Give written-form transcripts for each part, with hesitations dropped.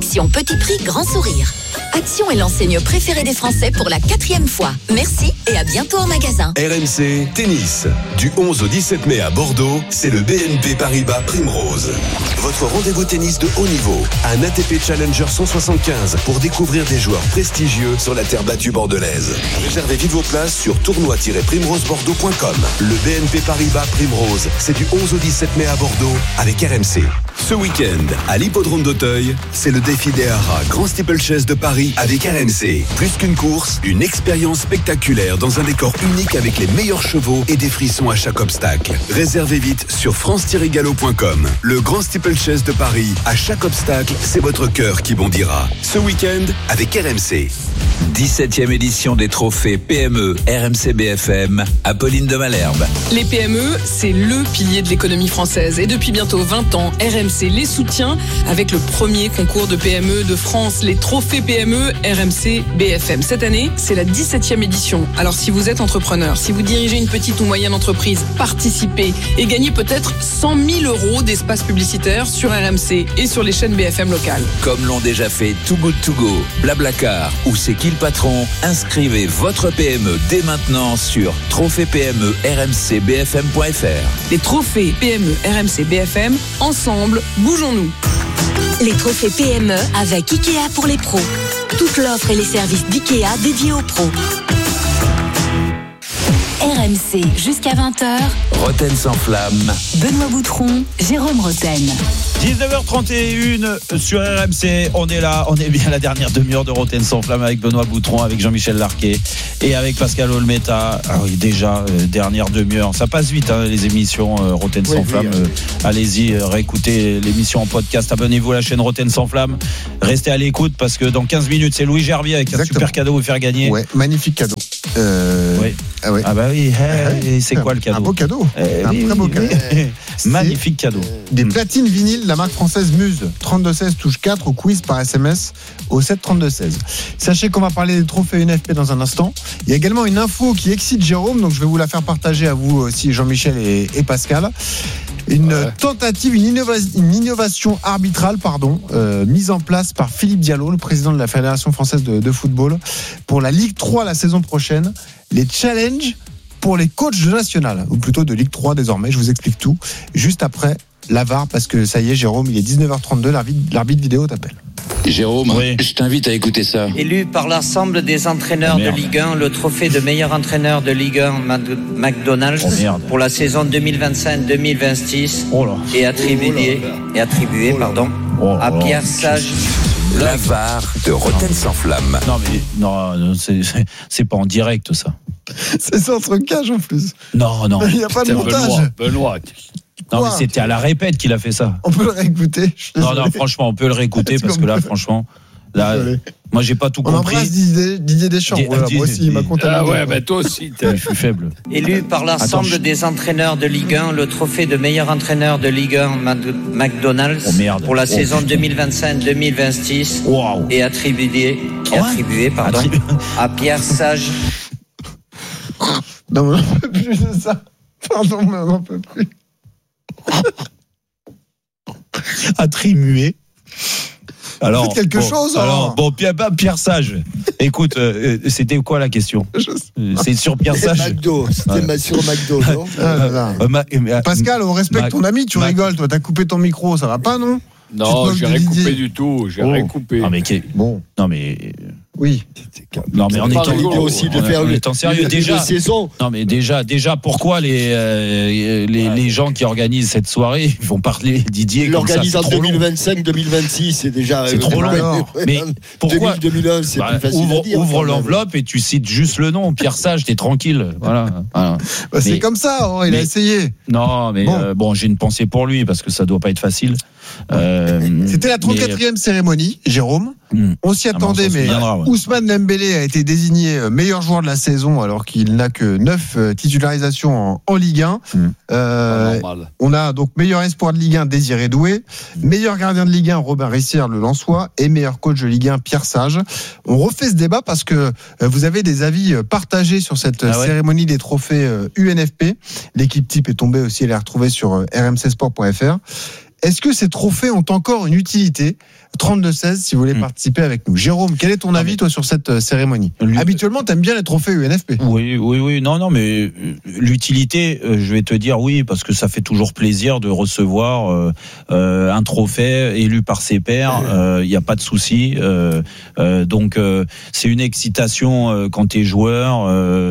Action petit prix grand sourire. Action est l'enseigne préférée des Français pour la 4e fois. Merci et à bientôt en magasin. RMC Tennis. Du 11 au 17 mai à Bordeaux, c'est le BNP Paribas Primrose. Votre rendez-vous tennis de haut niveau. Un ATP Challenger 175 pour découvrir des joueurs prestigieux sur la terre battue bordelaise. Réservez vite vos places sur tournoi-primrosebordeaux.com. Le BNP Paribas Primrose, c'est du 11 au 17 mai à Bordeaux avec RMC. Ce week-end, à l'hippodrome d'Auteuil, c'est le défi des haras Grand Steeplechase de Paris avec RMC. Plus qu'une course, une expérience spectaculaire dans un décor unique avec les meilleurs chevaux et des frissons à chaque obstacle. Réservez vite sur france-galop.com. Le Grand Steeplechase de Paris, à chaque obstacle, c'est votre cœur qui bondira. Ce week-end, avec RMC. 17e édition des trophées PME RMC BFM, Apolline de Malherbe. Les PME, c'est le pilier de l'économie française. Et depuis bientôt 20 ans, RMC les soutient avec le premier concours de PME de France, les trophées PME RMC BFM. Cette année, c'est la 17e édition. Alors si vous êtes entrepreneur, si vous dirigez une petite ou moyenne entreprise, participez et gagnez peut-être 100 000 € d'espace publicitaire sur RMC et sur les chaînes BFM locales. Comme l'ont déjà fait Too Good To Go, Blablacar ou C'est qui le patron, inscrivez votre PME dès maintenant sur trophées-PME-RMC-BFM.fr. Les trophées PME RMC BFM, ensemble, bougeons-nous. Les trophées PME avec Ikea pour les pros. Toute l'offre et les services d'Ikea dédiés aux pros. RMC jusqu'à 20h. Roten sans flamme. Benoît Boutron, Jérôme Roten. 19h31 sur RMC, on est là, on est bien à la dernière demi-heure de Roten sans flamme avec Benoît Boutron, avec Jean-Michel Larquet et avec Pascal Olmeta. Ah oui, déjà, dernière demi-heure, ça passe vite les émissions Roten sans flamme. Allez-y, réécoutez l'émission en podcast, abonnez-vous à la chaîne Roten sans flamme, restez à l'écoute parce que dans 15 minutes, c'est Louis Gervier avec un super cadeau à vous faire gagner. Ouais, magnifique cadeau. Oui. Ah ouais. Ah bah oui, c'est quoi le cadeau? Un beau cadeau, oui, très beau cadeau. Magnifique cadeau. Des platines vinyles, la marque française Muse, 3216 touche 4 au quiz par SMS au 73216. Sachez qu'on va parler des trophées UNFP dans un instant. Il y a également une info qui excite Jérôme, donc je vais vous la faire partager à vous aussi, Jean-Michel et Pascal. Une tentative, une innovation arbitrale, mise en place par Philippe Diallo, le président de la Fédération française de football, pour la Ligue 3 la saison prochaine. Les challenges pour les coachs de national, ou plutôt de Ligue 3 désormais. Je vous explique tout juste après la VAR, parce que ça y est, Jérôme, il est 19h32, l'arbitre vidéo t'appelle. Jérôme, je t'invite à écouter ça. Élu par l'ensemble des entraîneurs de Ligue 1, le trophée de meilleur entraîneur de Ligue 1 McDonald's pour la saison 2025-2026 est attribué à Pierre Sage. La VAR de Roten sans flamme. Non, c'est pas en direct ça. C'est centre cage en plus. Non. Il n'y a pas de montage. Benoît. Non, mais c'était à la répète qu'il a fait ça. On peut le réécouter. Non, franchement, on peut le réécouter parce que là, franchement, moi, j'ai pas tout compris. On embrasse Didier Deschamps. Moi aussi, il m'a contaminé. Ah ouais, mais toi aussi, je suis faible. Élu par l'ensemble des entraîneurs de Ligue 1, le trophée de meilleur entraîneur de Ligue 1 McDonald's pour la saison 2025-2026 est attribué à Pierre Sage. Non, mais on ne peut plus de ça. Pardon, mais on n'en peut plus. Attribué. Alors, faites quelque chose. Pierre Sage. Écoute, c'était quoi la question? C'est sur Pierre Sage. C'était sur McDo, non Pascal, on respecte ton ami, tu rigoles, toi, t'as coupé ton micro, ça va pas, non? Non, j'ai rien coupé du tout, j'ai rien coupé. Non mais oui. Non mais en étant sérieux déjà. Non mais déjà pourquoi les gens qui organisent cette soirée vont parler Didier comme ça? L'organise en 2025-2026, c'est déjà c'est trop long. Mais pourquoi 2001, c'est plus facile à dire. Ouvre l'enveloppe et tu cites juste le nom Pierre Sage, t'es tranquille. Voilà. C'est comme ça, il a essayé. Non mais bon, j'ai une pensée pour lui parce que ça doit pas être facile. C'était la 34e cérémonie, Jérôme. On s'y attendait, mais Ousmane Dembélé a été désigné meilleur joueur de la saison alors qu'il n'a que 9 titularisations en Ligue 1. On a donc meilleur espoir de Ligue 1, Désiré Doué, meilleur gardien de Ligue 1, Robin Rissière, le Lensois, et meilleur coach de Ligue 1, Pierre Sage. On refait ce débat parce que vous avez des avis partagés sur cette cérémonie des trophées UNFP. L'équipe type est tombée aussi, elle est retrouvée sur rmcsport.fr. Est-ce que ces trophées ont encore une utilité? 32-16 si vous voulez participer avec nous. Jérôme, quel est ton avis toi sur cette cérémonie? Habituellement, t'aimes bien les trophées UNFP. Oui. Non, mais l'utilité, je vais te dire oui, parce que ça fait toujours plaisir de recevoir un trophée élu par ses pairs. Il n'y a pas de souci. Donc c'est une excitation quand t'es joueur,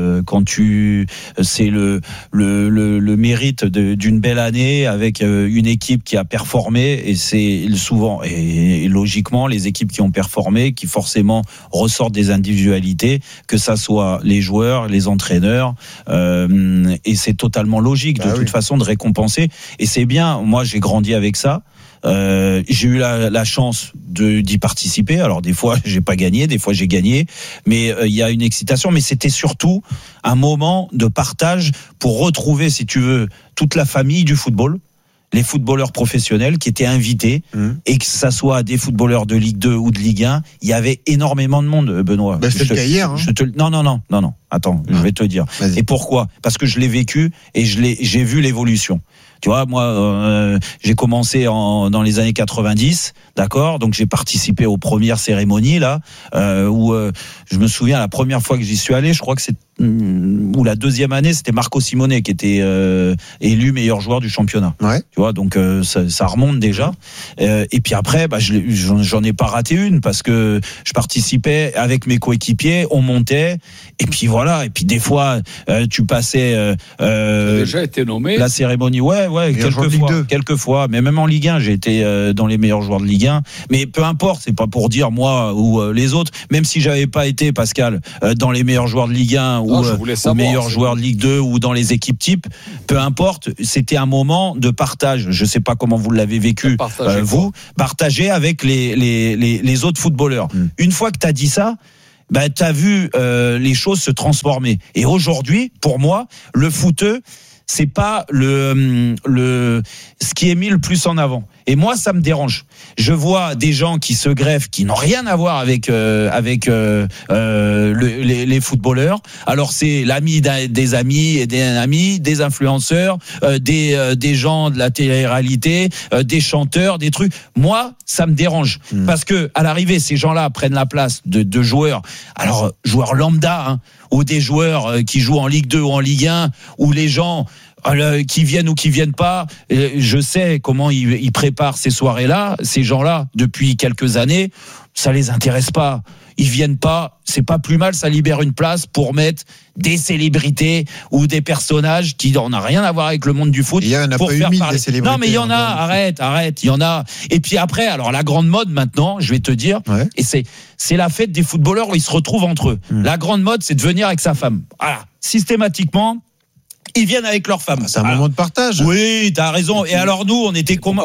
c'est le mérite d'une belle année avec une équipe qui a performé, et c'est souvent et logiquement les équipes qui ont performé qui forcément ressortent des individualités, que ça soit les joueurs, les entraîneurs, et c'est totalement logique de toute façon de récompenser, et c'est bien. Moi j'ai grandi avec ça. J'ai eu la chance d'y participer. Alors des fois j'ai pas gagné, des fois j'ai gagné, mais il y a une excitation. Mais c'était surtout un moment de partage pour retrouver, si tu veux, toute la famille du football, les footballeurs professionnels qui étaient invités, et que ça soit des footballeurs de Ligue 2 ou de Ligue 1, il y avait énormément de monde, Benoît. C'était le cas hier. Non. Attends, je vais te le dire. Vas-y. Et pourquoi ? Parce que je l'ai vécu et j'ai vu l'évolution. Tu vois, moi, j'ai commencé dans les années 90, d'accord ? Donc j'ai participé aux premières cérémonies là, où je me souviens la première fois que j'y suis allé, je crois que c'est ou la deuxième année, c'était Marco Simone qui était élu meilleur joueur du championnat. Ouais. Tu vois, donc ça remonte déjà. Et puis après, j'en ai pas raté une parce que je participais avec mes coéquipiers, on montait, et puis voilà. Et puis des fois, tu passais. Tu as déjà été nommé. La cérémonie, quelques fois, mais même en Ligue 1, j'ai été dans les meilleurs joueurs de Ligue 1. Mais peu importe, c'est pas pour dire moi ou les autres. Même si j'avais pas été, Pascal, dans les meilleurs joueurs de Ligue 1 ou meilleurs joueurs de Ligue 2 ou dans les équipes types, peu importe. C'était un moment de partage. Je sais pas comment vous l'avez vécu, partager avec les autres footballeurs. Une fois que t'as dit ça, t'as vu les choses se transformer. Et aujourd'hui, pour moi, le footeux, c'est pas ce qui est mis le plus en avant. Et moi, ça me dérange. Je vois des gens qui se greffent, qui n'ont rien à voir avec les footballeurs. Alors c'est l'ami des amis et des amis, des influenceurs, des gens de la télé-réalité, des chanteurs, des trucs. Moi, ça me dérange parce que à l'arrivée, ces gens-là prennent la place de joueurs. Alors joueurs lambda, ou des joueurs qui jouent en Ligue 2 ou en Ligue 1, où les gens qui viennent ou qui viennent pas, je sais comment ils préparent ces soirées-là. Ces gens-là, depuis quelques années, ça les intéresse pas. Ils viennent pas, c'est pas plus mal, ça libère une place pour mettre des célébrités ou des personnages qui n'ont rien à voir avec le monde du foot. Il y en a pour pas eu faire 1000 parler. des célébrités. Non mais il y en a, arrête, il y en a. Et puis après, alors la grande mode maintenant, je vais te dire, et c'est la fête des footballeurs où ils se retrouvent entre eux. La grande mode, c'est de venir avec sa femme. Voilà, systématiquement. Ils viennent avec leur femme. C'est un moment de partage. Oui, t'as raison. Et alors nous, on était comment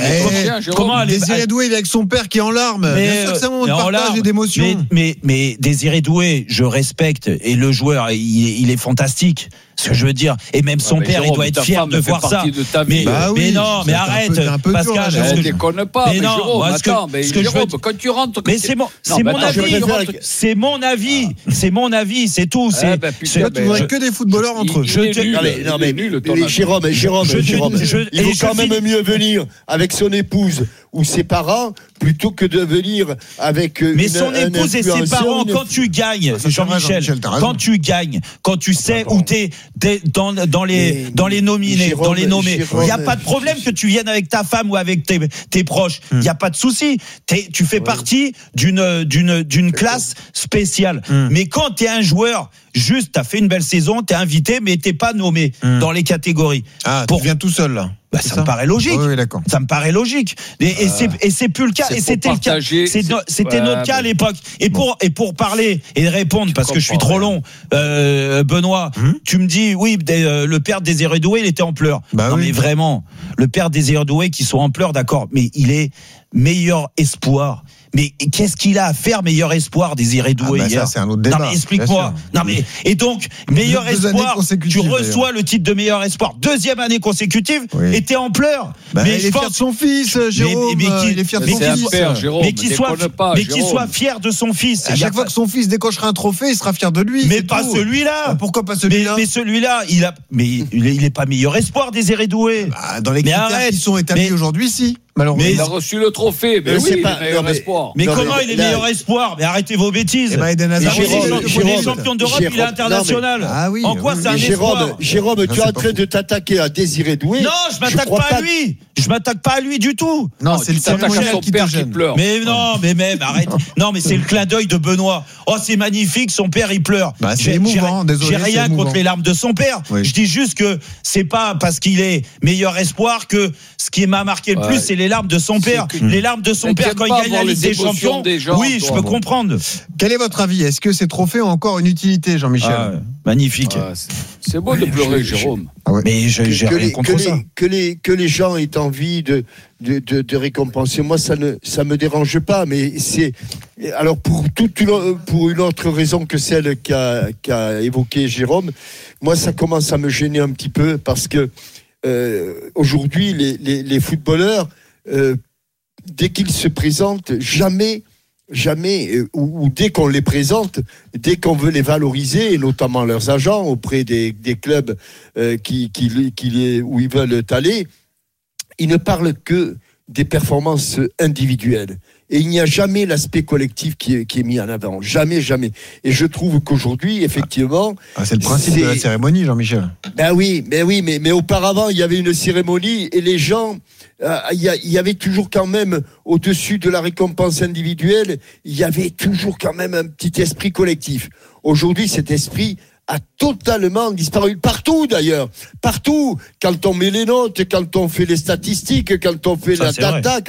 Désiré Doué, il est avec son père qui est en larmes. Bien sûr que c'est un moment de partage et d'émotion. Mais Désiré Doué, je respecte, et le joueur, il est fantastique. Ce que je veux dire, et même son père, il doit être fier de voir ça. Mais non, mais arrête, Pascal. Je déconne pas. Mais non, Jérôme, quand tu rentres, mais c'est mon avis, c'est tout. Toi, tu voudrais que des footballeurs entre eux. Jérôme, il vaut quand même mieux venir avec son épouse ou ses parents plutôt que de venir avec son épouse et ses parents, quand tu gagnes, Jean-Michel, quand tu sais où t'es dans les nominés, dans les nommés, il n'y a pas de problème que tu viennes avec ta femme ou avec tes proches, il n'y a pas de souci. Tu fais partie d'une classe spéciale. Mais quand tu es un joueur, juste t'as fait une belle saison, t'es invité, mais t'es pas nommé dans les catégories. Tu viens tout seul là. Ça me paraît logique. Oui, d'accord. Ça me paraît logique. Et c'est plus le cas. Et c'était le cas. C'était notre cas à l'époque. Et pour parler et répondre, parce que je suis trop long, Benoît, tu me dis, oui, le père de Désiré Doué, il était en pleurs. Mais vraiment, le père de Désiré Doué qui soit en pleurs, d'accord, mais il est meilleur espoir. Mais qu'est-ce qu'il a à faire, meilleur espoir, Désiré Doué hier? Ça, c'est un autre débat. Non, mais explique-moi. Non, mais, et donc, meilleur espoir, tu reçois le titre de meilleur espoir. Deuxième année consécutive, et t'es en pleurs. Mais il est fier de son fils, Jérôme. Il est fier de son fils. Mais qu'il soit fier de son fils. À chaque fois que son fils décochera un trophée, il sera fier de lui. Mais pas celui-là. Pourquoi pas celui-là? Mais celui-là, il est pas meilleur espoir, Désiré Doué. Dans les critères qui sont établis aujourd'hui, si. malheureusement. Il a reçu le trophée. Mais oui, meilleur espoir. Mais comment il est meilleur espoir? Mais arrêtez vos bêtises. Eden Hazard, il est champion d'Europe, il est international. En quoi c'est un espoir? Jérôme, tu es en train de t'attaquer à Désiré Doué. Non, je m'attaque pas à lui. Je m'attaque pas à lui du tout. Non, c'est le cérémonial qui te gêne. pleure. Mais non, mais même, arrête. Non, mais c'est le clin d'œil de Benoît. Oh, c'est magnifique, son père, il pleure. C'est émouvant, désolé. J'ai rien contre les larmes de son père. Oui. Je dis juste que c'est pas parce qu'il est meilleur espoir que ce qui m'a marqué le plus, c'est les larmes de son père. Les larmes de son père quand il gagne la Ligue des Champions. Oui, je peux comprendre. Quel est votre avis? Est-ce que ces trophées ont encore une utilité, Jean-Michel? Magnifique. C'est beau de pleurer, Jérôme. Mais j'ai rien contre ça. Que les gens aient envie de récompenser, moi ça me dérange pas, mais c'est alors pour une autre raison que celle qu'a évoqué Jérôme, moi ça commence à me gêner un petit peu parce que aujourd'hui les footballeurs dès qu'ils se présentent, jamais ou dès qu'on les présente, dès qu'on veut les valoriser, et notamment leurs agents auprès des clubs où ils veulent aller, ils ne parlent que des performances individuelles. Et il n'y a jamais l'aspect collectif qui est mis en avant. Jamais. Et je trouve qu'aujourd'hui, effectivement... c'est le principe de la cérémonie, Jean-Michel. Ben oui, mais auparavant, il y avait une cérémonie et les gens... Il y avait toujours quand même, au-dessus de la récompense individuelle, il y avait toujours quand même un petit esprit collectif. Aujourd'hui, cet esprit a totalement disparu. Partout d'ailleurs. Partout. Quand on met les notes, quand on fait les statistiques, quand on fait la data.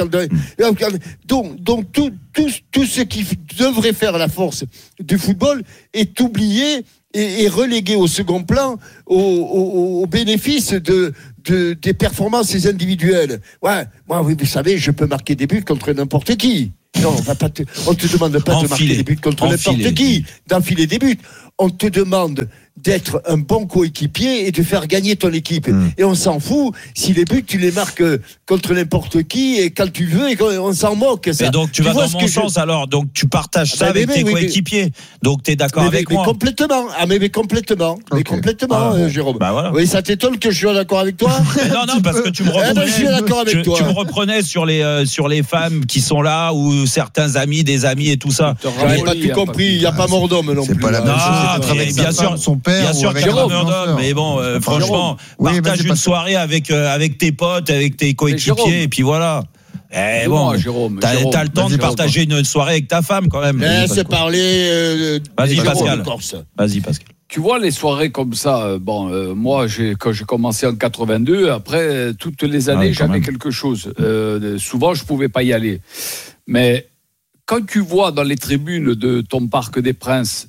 Donc tout ce qui devrait faire la force du football est oublié et relégué au second plan au bénéfice des performances individuelles. Ouais, moi, vous savez, je peux marquer des buts contre n'importe qui. Non, on te demande pas de marquer des buts contre n'importe qui, d'enfiler des buts. On te demande d'être un bon coéquipier et de faire gagner ton équipe. Et on s'en fout si les buts tu les marques contre n'importe qui et quand tu veux, et on s'en moque. Ça. Et donc tu vas dans mon sens alors, donc tu partages ça avec tes coéquipiers. Donc tu es d'accord avec moi. Complètement. Mais complètement. Mais complètement, Jérôme. Bah voilà. Oui, ça t'étonne que je sois d'accord avec toi? Non, parce que tu me reprenais. Je suis d'accord avec toi. Tu me reprenais sur les femmes qui sont là ou certains amis, des amis et tout ça. J'avais pas tout compris. Il n'y a pas mort d'homme non plus. C'est pas la même chose. Bien sûr, son père. Bien sûr qu'il y a mort d'homme, mais bon, franchement, partage une soirée avec tes potes, avec tes coéquipiers, et puis voilà. Bon, t'as le temps de partager une soirée avec ta femme quand même. Laisse parler. Vas-y, Pascal. Tu vois, les soirées comme ça, moi, quand j'ai commencé en 82, après, toutes les années, j'avais quelque chose. Souvent, je pouvais pas y aller. Mais quand tu vois dans les tribunes de ton Parc des Princes,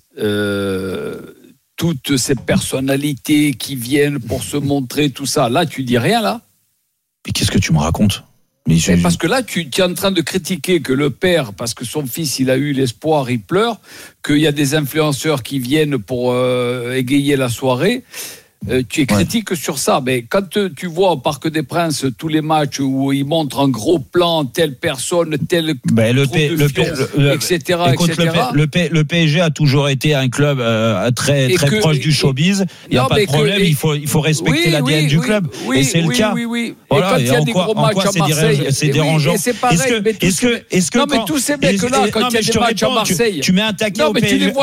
toutes ces personnalités qui viennent pour se montrer, tout ça, là, tu dis rien, là? Mais qu'est-ce que tu me racontes? Parce que là, tu es en train de critiquer que le père, parce que son fils, il a eu l'espoir, il pleure, qu'il y a des influenceurs qui viennent pour égayer la soirée. Tu es critique sur ça, mais quand tu vois au Parc des Princes tous les matchs où ils montrent en gros plan telle personne, tel etc. Le PSG a toujours été un club très proche du showbiz. Il n'y a pas de problème. Il faut respecter l'ADN du club. Et c'est le cas. Voilà. Et quand il y a des gros matchs à Marseille, c'est dérangeant. C'est pareil. Non, mais tous ces mecs-là, quand il y a des matchs à Marseille, tu mets un taquet au PSG.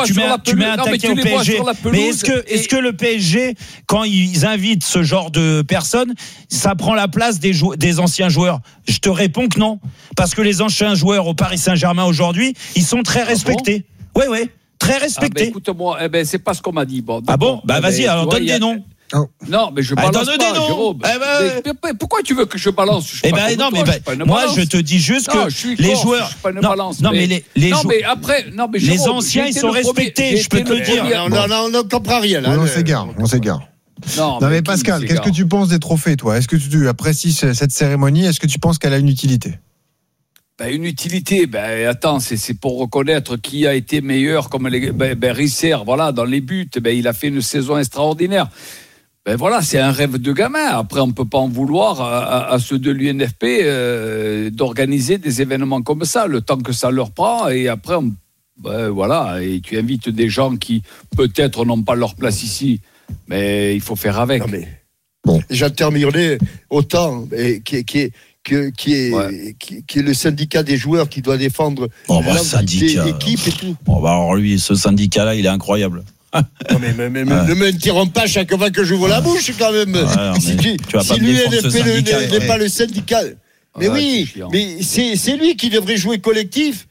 Mais est-ce que le PSG, quand ils invitent ce genre de personnes, ça prend la place des anciens joueurs? Je te réponds que non. Parce que les anciens joueurs au Paris Saint-Germain aujourd'hui, ils sont très respectés. Oui, très respectés. Écoute-moi, c'est pas ce qu'on m'a dit. Ah bon? Vas-y, alors donne des noms. Non, mais je balance pas, Jérôme. Pourquoi tu veux que je balance? Moi, je te dis juste que les joueurs. Les anciens, ils sont respectés. Je peux te le dire. On ne comprend rien. On s'égare. Non, mais Pascal, qu'est-ce que tu penses des trophées, toi? Est-ce que tu apprécies cette cérémonie? Est-ce que tu penses qu'elle a une utilité? Une utilité, attends, c'est pour reconnaître qui a été meilleur, comme Risser, voilà, dans les buts, il a fait une saison extraordinaire. Voilà, c'est un rêve de gamin. Après, on ne peut pas en vouloir à ceux de l'UNFP d'organiser des événements comme ça, le temps que ça leur prend, et après, voilà, et tu invites des gens qui peut-être n'ont pas leur place ici, mais il faut faire avec. J'en terminerai autant qui est le syndicat des joueurs qui doit défendre l'entité, l'équipe et tout. Alors lui, ce syndicat-là, il est incroyable. Non mais ne m'interromps pas chaque fois que j'ouvre la bouche quand même. Si l'UNFP n'est pas le syndicat. Mais mais c'est lui qui devrait jouer collectif.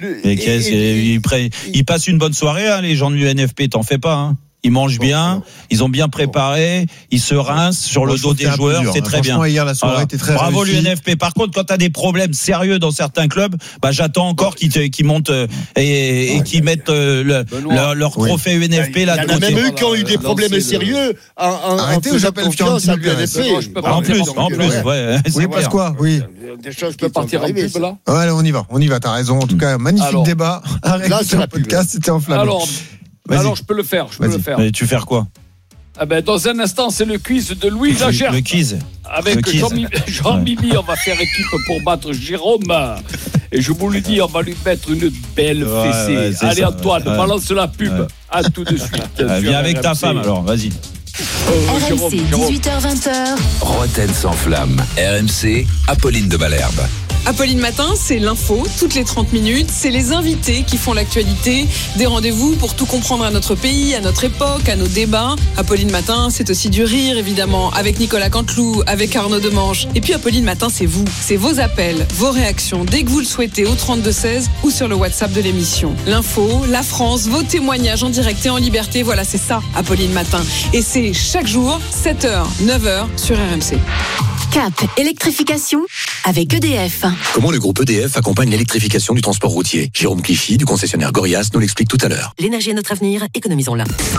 Il passe une bonne soirée, hein, les gens de l'UNFP, t'en fais pas. Hein. Ils mangent bien, ils ont bien préparé, ils se rincent sur le dos des joueurs, c'est très bien. Hier, la soirée était très bravo réussie. l'UNFP. Par contre, quand tu as des problèmes sérieux dans certains clubs, j'attends encore qu'ils montent et qu'ils mettent leur trophée UNFP là de côté. Il y en a même eux qui ont eu des problèmes sérieux Arrêtez ou j'appelle confiance à l'UNFP. En plus, ouais. Oui, parce quoi ? Oui. Des choses qui peuvent partir en pub là. Ouais, on y va, t'as raison. En tout cas, magnifique débat. Là, c'est la podcast, c'était enflammé. Alors, je peux le faire. Mais tu faire quoi ? Dans un instant, c'est le quiz de Louis Lagerbe. Le quiz. Avec Jean-Mimi, on va faire équipe pour battre Jérôme. Et je vous le dis, on va lui mettre une belle fessée. Allez, ça, Antoine, balance la pub. À tout de suite. Viens avec ta femme, alors, vas-y. RMC, 18h-20h. Roten sans flamme. RMC, Apolline de Malherbe. Apolline Matin, c'est l'info, toutes les 30 minutes. C'est les invités qui font l'actualité. Des rendez-vous pour tout comprendre à notre pays, à notre époque, à nos débats. Apolline Matin, c'est aussi du rire, évidemment, avec Nicolas Canteloup, avec Arnaud Demanche. Et puis Apolline Matin, c'est vous. C'est vos appels, vos réactions, dès que vous le souhaitez, au 32-16 ou sur le WhatsApp de l'émission. L'info, la France, vos témoignages en direct et en liberté. Voilà, c'est ça, Apolline Matin. Et c'est chaque jour, 7h, 9h sur RMC. Cap électrification avec EDF. Comment le groupe EDF accompagne l'électrification du transport routier ? Jérôme Clichy, du concessionnaire Gorias, nous l'explique tout à l'heure. L'énergie est notre avenir, économisons-la.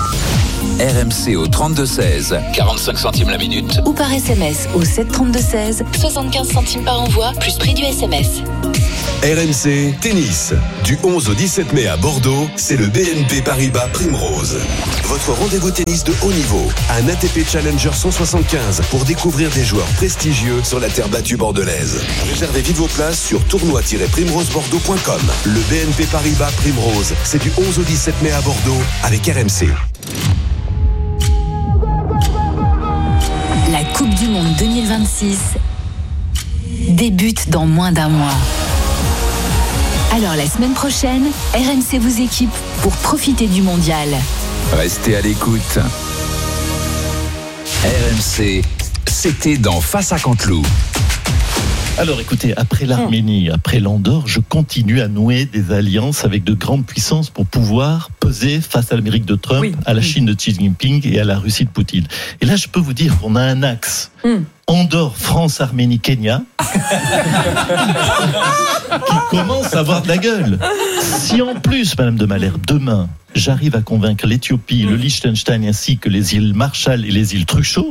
RMC au 32-16, 45 centimes la minute. Ou par SMS au 732-16, 75 centimes par envoi, plus prix du SMS. RMC Tennis. Du 11 au 17 mai à Bordeaux, c'est le BNP Paribas Primrose. Votre rendez-vous tennis de haut niveau. Un ATP Challenger 175 pour découvrir des joueurs prestigieux sur la terre battue bordelaise. Réservez vite vos places sur tournoi-primrosebordeaux.com. Le BNP Paribas Primrose, c'est du 11 au 17 mai à Bordeaux avec RMC. La Coupe du Monde 2026 débute dans moins d'un mois. Alors la semaine prochaine, RMC vous équipe pour profiter du mondial. Restez à l'écoute. RMC, c'était dans Face à Canteloup. Alors écoutez, après l'Arménie, après l'Andorre, je continue à nouer des alliances avec de grandes puissances pour pouvoir peser face à l'Amérique de Trump, à la Chine de Xi Jinping et à la Russie de Poutine. Et là, je peux vous dire qu'on a un axe. Andorre, France, Arménie, Kenya, qui commence à avoir de la gueule. Si en plus, Madame de Malherbe, demain, j'arrive à convaincre l'Éthiopie, le Liechtenstein ainsi que les îles Marshall et les îles Truchot,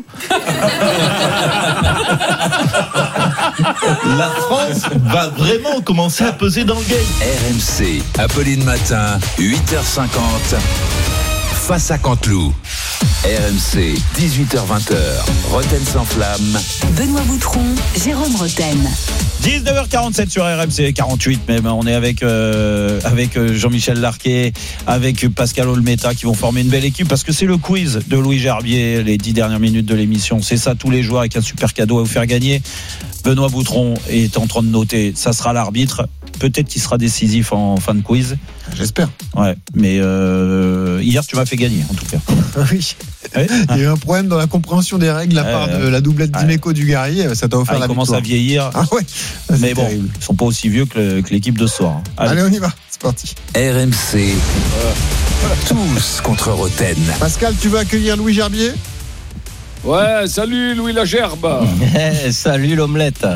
la France va vraiment commencer à peser dans le game. RMC, Apolline Matin, 8h50. Face à Canteloup. RMC, 18h-20h. Roten sans flamme. Benoît Boutron, Jérôme Roten. 19h47 sur RMC, 48 même. On est avec Jean-Michel Larquet, avec Pascal Olmeta qui vont former une belle équipe parce que c'est le quiz de Louis Gerbier, les 10 dernières minutes de l'émission. C'est ça tous les jours avec un super cadeau à vous faire gagner. Benoît Boutron est en train de noter, ça sera l'arbitre. Peut-être qu'il sera décisif en fin de quiz. J'espère. Ouais, mais hier tu m'as fait gagner en tout cas. Oui. Il y a eu un problème dans la compréhension des règles de la part de la doublette d'Imeco du Guerrier. Ça t'a offert la victoire. Il commence à vieillir. Ah ouais. Mais bon, terrible. Ils sont pas aussi vieux que l'équipe de ce soir. Allez, on y va. C'est parti. RMC. Tous contre Roten. Pascal, tu veux accueillir Louis Gerbier ? Ouais, salut Louis Lagerbe. Salut l'omelette.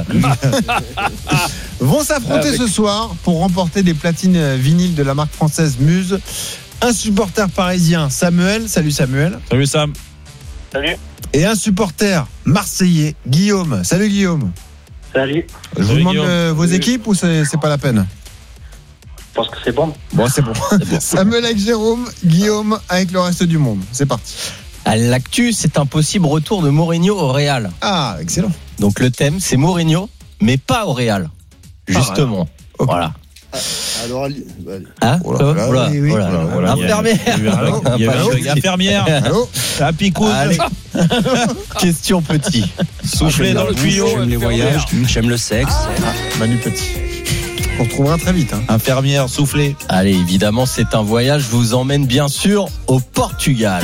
Vont s'affronter ce soir pour remporter des platines vinyles de la marque française Muse. Un supporter parisien, Samuel. Salut Samuel. Salut Sam. Salut. Et un supporter marseillais, Guillaume. Salut Guillaume. Salut. Je vous demande vos équipes ou c'est pas la peine ? Je pense que c'est bon. Bon, c'est bon. Samuel avec Jérôme, Guillaume avec le reste du monde. C'est parti. À l'actu, c'est un possible retour de Mourinho au Real. Ah, excellent. Donc le thème, c'est Mourinho, mais pas au Real. Justement. Okay. Voilà. Alors, Hein Voilà. Infirmière. Il y a une infirmière. Un picouse. Question petit. Souffler dans le tuyau. J'aime les voyages, j'aime le sexe. Manu Petit. On retrouvera très vite. Infirmière, souffler. Allez, évidemment, c'est un voyage. Je vous emmène bien sûr au Portugal.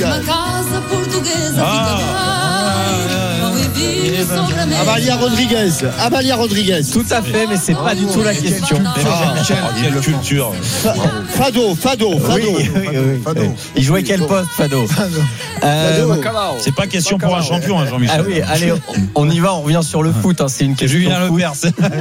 Amalia Rodriguez. Tout à fait, mais c'est pas du tout la question. Quelle culture. Fado. Il jouait quel poste, Fado? C'est pas question pour un champion, hein, Jean-Michel. Ah oui, allez, on y va, on revient sur le foot. C'est une question. Julien Lepers.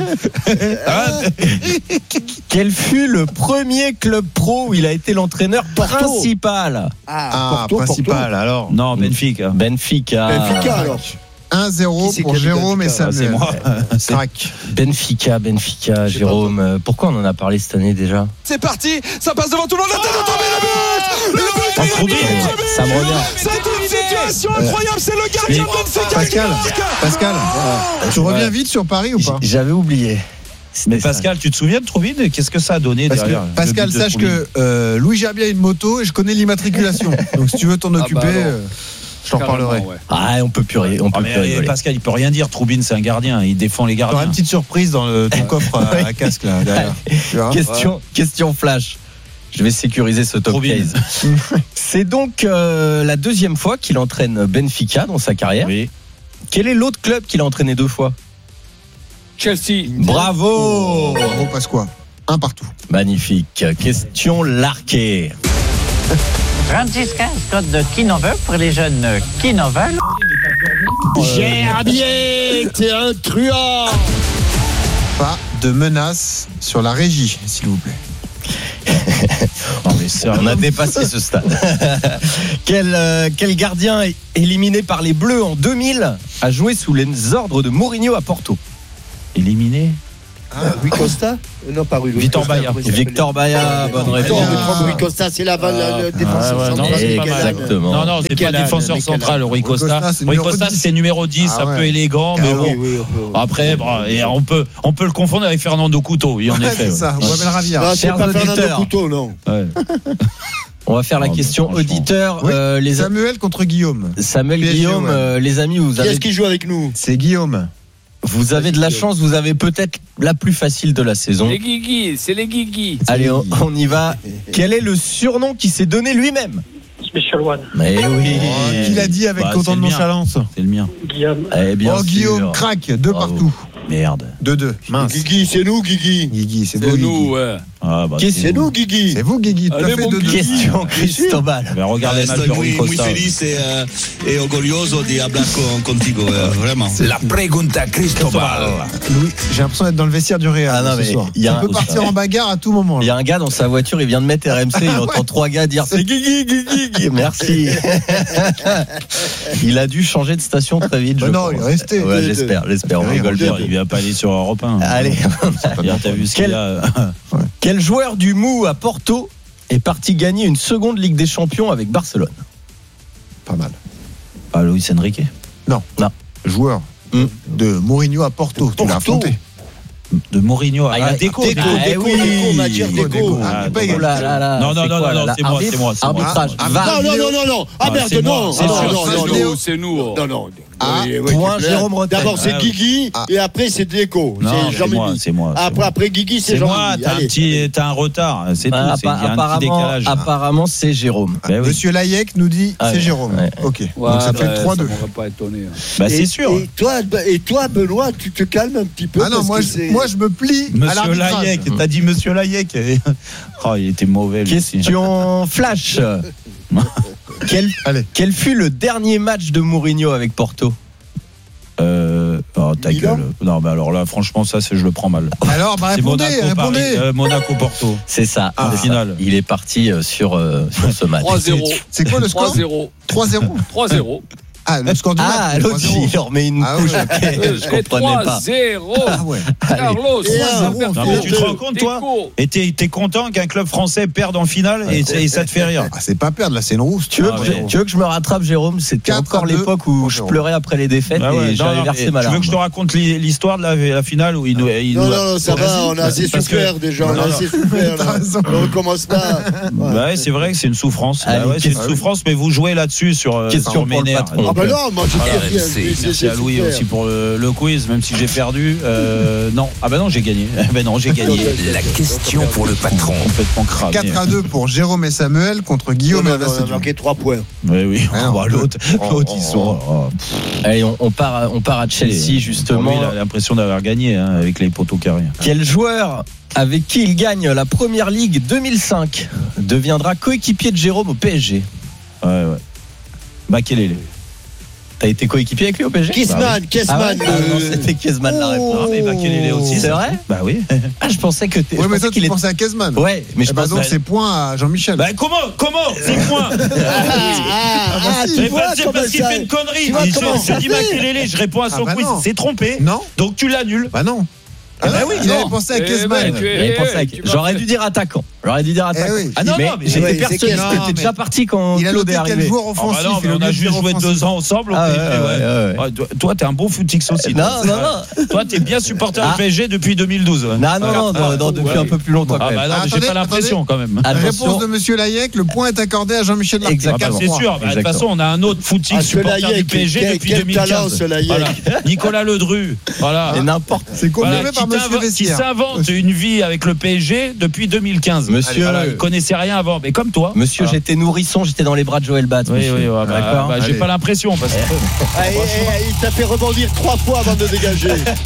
Quel fut le premier club pro où il a été l'entraîneur principal? Principal, alors. Non, Benfica. Benfica alors. 1-0 pour Jérôme et Samuel. C'est moi. Crac. Benfica, Jérôme. Pourquoi on en a parlé cette année déjà? C'est parti, ça passe devant tout le monde. La tête de tomber, le but. Ça me revient. C'est une situation incroyable, c'est le gardien de Benfica. Pascal, tu reviens vite sur Paris ou pas? J'avais oublié. Mais Pascal, tu te souviens de Trouville? Qu'est-ce que ça a donné derrière? Pascal, sache que Louis Gerbier a une moto et je connais l'immatriculation. Donc si tu veux t'en occuper, je t'en reparlerai. On peut plus rien. Pascal, il peut rien dire. Troubine, c'est un gardien. Il défend les gardiens. Tu auras une petite surprise dans ton coffre à casque là derrière. Question flash. Je vais sécuriser ce top 15. C'est donc la deuxième fois qu'il entraîne Benfica dans sa carrière. Oui. Quel est l'autre club qu'il a entraîné 2 fois? Chelsea. Bravo Pasqua. 1 partout. Magnifique. Question larquée. 36-15, code de qui n'en veut pour les jeunes qui n'en veulent. Gerbier, t'es un truand. Pas de menace sur la régie, s'il vous plaît. On a dépassé ce stade. Quel gardien éliminé par les Bleus en 2000 a joué sous les ordres de Mourinho à Porto? Éliminé? Rui Costa? Non, pas Rui Victor Costa. Victor Baia, bonne réponse. Rui Costa, c'est le défenseur central. Exactement. Non, c'est pas le défenseur central, Rui Costa. Rui Costa, c'est numéro 10, un peu élégant, mais bon. Après, et on peut le confondre avec Fernando Couto, oui, en effet. C'est ça, ou Abel Ravia. Non, c'est pas Fernando Couto, non. On va faire la question auditeur. Samuel contre Guillaume. Guillaume, les amis, vous avez. Qui est-ce qui joue avec nous? C'est Guillaume. Vous avez de la chance, vous avez peut-être la plus facile de la saison. Les Guigui. Allez, on y va. Quel est le surnom qu'il s'est donné lui-même? Special One. Mais oui. Qui l'a dit avec autant de nonchalance? C'est le mien. Guillaume. Guillaume, crac, 2 partout. Merde. 2-2. Mince. Guigui, c'est nous, Guigui. Guigui, c'est C'est vous, nous, Guigui. ouais. C'est nous, Guigui. C'est vous, Guigui. Tout à fait, 2-2. Question Cristobal. Regardez mal le Rui Costa. et orgulloso de hablar contigo, vraiment. La pregunta Cristobal. Louis, j'ai l'impression d'être dans le vestiaire du Real ce soir. On peut partir en bagarre à tout moment. Il y a un gars dans sa voiture, il vient de mettre RMC, il entend 3 gars dire c'est Guigui. Merci. Il a dû changer de station très vite. Non, il est resté. Ouais, j'espère. On rigole bien. Il vient pas aller sur Europe 1. Allez. T'as vu ce qu'il y a. Quel joueur du Mou à Porto est parti gagner une seconde Ligue des Champions avec Barcelone? Pas mal. Pas Luis Enrique? Non. Joueur de Mourinho à Porto. Tu l'as affronté. De Mourinho à Deco. Deco, Mathieu Deco. Non, c'est moi. Arbitrage. Non. Ah merde, non. C'est nous. Non. Point Jérôme Rotten. D'abord c'est Guigui et après c'est Deco. C'est moi. Après Guigui, c'est Jean-Michel. T'as un retard. C'est tout. Il y a un petit décalage. Apparemment, c'est Jérôme. Monsieur Layek nous dit c'est Jérôme. Ok. Donc ça fait 3-2. Ça m'aurait pas étonné. C'est sûr. Et toi, Benoît, tu te calmes un petit peu. Ah non, moi je me plie à Monsieur Layek. T'as dit Monsieur Layek. Oh, il était mauvais. Question flash. Quel fut le dernier match de Mourinho avec Porto? Ta gueule. Non, mais alors là, franchement, ça, je le prends mal. Alors, répondez. Monaco Porto. C'est ça. Au final. Il est parti sur ce match. 3-0. C'est quoi le score? 3-0. 3-0. Ah, le score du match. Ah, l'autre, 3-0. il leur met une couche. Ok, je comprenais pas. 3-0. Ah ouais. Carlos, Non, mais tu te rends compte, toi? Et t'es content qu'un club français perde en finale et ça te fait rire. Ah, c'est pas perdre, là, c'est une rousse. Tu veux que je me rattrape, Jérôme? C'était 4-2 encore l'époque où je pleurais après les défaites et j'avais versé ma larme. Tu veux que je te raconte l'histoire de la finale où il nous. Non, ça va, on a assez souffert déjà. On a assez souffert. On recommence pas. Ouais, c'est vrai que c'est une souffrance. Allez, Ouais, c'est une souffrance, mais vous jouez là-dessus sur Question pour le patron. Ah bah non, moi j'ai Merci à Louis aussi pour le quiz, même si j'ai perdu. Non, ah bah non, j'ai gagné. Ben non, j'ai gagné. La question pour le patron. Complètement cramé. 4-2 pour Jérôme et Samuel contre Guillaume et On a marqué 3 points. Oui. L'autre, ils sont. Allez, on part à Chelsea, justement. Il a l'impression d'avoir gagné avec les poteaux carrés. Quel joueur avec qui il gagne la Première Ligue 2005 deviendra coéquipier de Jérôme au PSG? Ouais. Bakelele. T'as été coéquipier avec lui au PSG? Kiesman. Non, c'était Kiesman la réponse. Mais Bakelele aussi. C'est vrai? Bah oui. Ah, je pensais que Oui, mais toi, tu pensais à Kezman. Ouais, mais je pense donc c'est point à Jean-Michel. Bah comment c'est point? Tu vois C'est comment parce qu'il ça- fait une connerie. tu vois comment Je dis Bakelele, je réponds à son quiz. non. C'est trompé. Non. Donc tu l'annules. Bah non. Ah bah oui, il avait non. pensé à Kezman. J'aurais dû dire attaquant. Oui. Ah non, mais j'étais ouais, persuadé c'est que Kezman. t'étais déjà parti quand Il a Claude noté est quel arrivé. joueur Ah offensif. bah non, mais on a juste joué 2 ans ensemble. Ah PSG, ouais. Ouais, toi, t'es un bon footix aussi. Non. Toi, t'es bien supporter du PSG depuis 2012. ouais. Non, depuis un peu plus longtemps quand Ah même. bah non, mais j'ai pas l'impression quand même. Réponse de Monsieur Layek, le point est accordé à Jean-Michel Larquet. Ah bah, c'est sûr. Bah, de toute façon, on a un autre footix supporter du PSG depuis quel talent, 2015. ce Layek. Voilà. Nicolas Ledru. Voilà. Et n'importe. C'est confirmé par Monsieur Qui Vestiaire. s'invente une vie avec le PSG depuis 2015. Monsieur, Voilà, il connaissait rien avant, mais comme toi. Monsieur, Voilà. j'étais nourrisson, j'étais dans les bras de Joël Bat. Oui, D'accord. j'ai pas l'impression parce que. Il t'a fait rebondir 3 fois avant de dégager.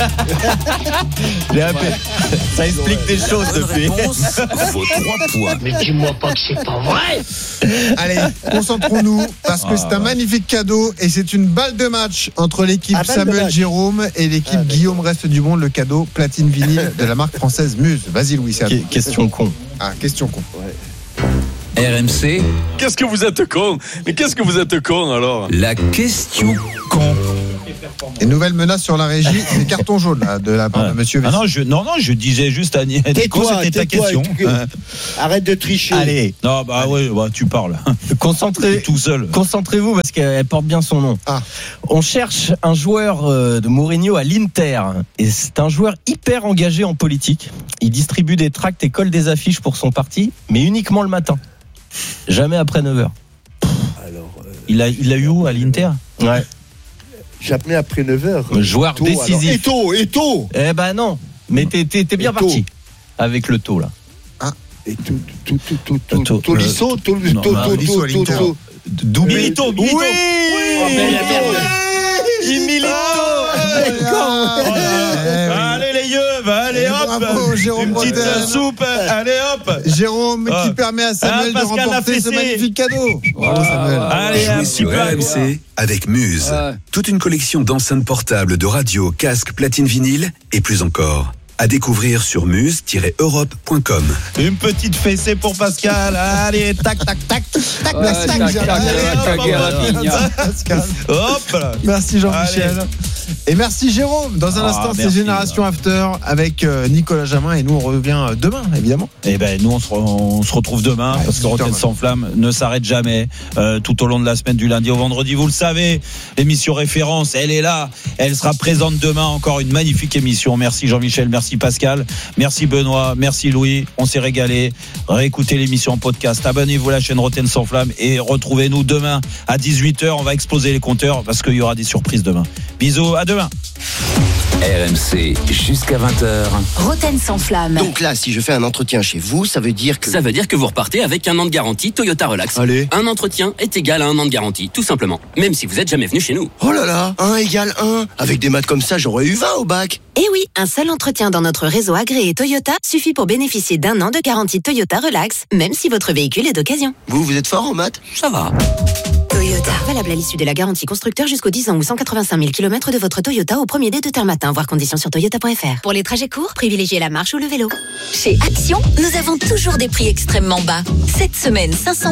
Ça explique des choses depuis. Vos 3 points. Mais dis-moi pas que c'est pas vrai. Allez, concentrons-nous parce que c'est un magnifique cadeau et c'est une balle de match entre l'équipe balle de Samuel match. Jérôme et l'équipe Guillaume Reste du Monde, le cadeau platine vinyle de la marque française Muse. Vas-y Louis, c'est à toi. Question con. Ah, question con. RMC, Qu'est-ce que vous êtes con? Mais qu'est-ce que vous êtes con alors? la question con. Et nouvelle menace sur la régie, c'est carton jaune là, de la part de Monsieur Ah Vestiaire. non, je disais juste à Nico, c'était ta question. Arrête de tricher. Allez, Non, bah ouais, tu parles. Tout seul. concentrez-vous parce qu'elle porte bien son nom. Ah. On cherche un joueur de Mourinho à l'Inter et c'est un joueur hyper engagé en politique. Il distribue des tracts et colle des affiches pour son parti, mais uniquement le matin. Jamais après 9h. Il a eu où à l'Inter? Ouais. Jamais après 9h. Joueur décisif. Eto. Eh ben non, mais t'es bien Eto'o. parti avec le taux là. Et Tolisso, Tolisso à l'Inter. Milito. Oui. Allez les yeux, allez hop. Bravo, Jérôme Une petite Bretagne. soupe, allez hop. Jérôme qui permet à Samuel de Pascal l'a remporter ce fessé. magnifique cadeau. Bravo Samuel. Allez, un Jouez petit sur peu à RMC avec Muse. Toute une collection d'enceintes portables, de radios, casques, platine vinyle et plus encore. À découvrir sur muse-europe.com. Une petite fessée pour Pascal. Allez, tac, tac, tac. Tac, Pascal. Hop là. Merci Jean-Michel. Et merci Jérôme. Dans un instant, c'est merci. Génération After avec Nicolas Jamin et nous on revient demain évidemment. Eh ben nous on se retrouve demain parce que Rotten sans flamme ne s'arrête jamais tout au long de la semaine du lundi au vendredi. Vous le savez, l'émission référence, elle est là, elle sera présente demain. Encore une magnifique émission. Merci Jean-Michel, merci Pascal, merci Benoît, merci Louis. On s'est régalé. Réécoutez l'émission en podcast. Abonnez-vous à la chaîne Rotten sans flamme et retrouvez-nous demain à 18h. On va exploser les compteurs parce qu'il y aura des surprises demain. Bisous, à demain. RMC jusqu'à 20h. Rotten sans flamme. Donc là, si je fais un entretien chez vous, ça veut dire que... Ça veut dire que vous repartez avec 1 an de garantie Toyota Relax. Allez. Un entretien est égal à 1 an de garantie, tout simplement. Même si vous êtes jamais venu chez nous. Oh là là, 1 égale 1. Avec des maths comme ça, j'aurais eu 20 au bac. Eh oui, un seul entretien dans notre réseau agréé Toyota suffit pour bénéficier d'1 an de garantie Toyota Relax, même si votre véhicule est d'occasion. Vous êtes fort en maths? Ça va. Toyota, valable à l'issue de la garantie constructeur jusqu'aux 10 ans ou 185 000 km de votre Toyota au premier dé de terre matin, voir conditions sur toyota.fr. Pour les trajets courts, privilégiez la marche ou le vélo. Chez Action, nous avons toujours des prix extrêmement bas. Cette semaine, 500